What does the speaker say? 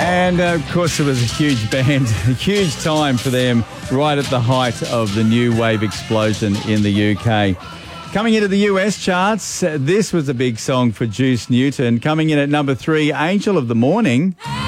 And, of course, it was a huge band, a huge time for them right at the height of the new wave explosion in the UK. Coming into the US charts, this was a big song for Juice Newton. Coming in at number 3, Angel of the Morning.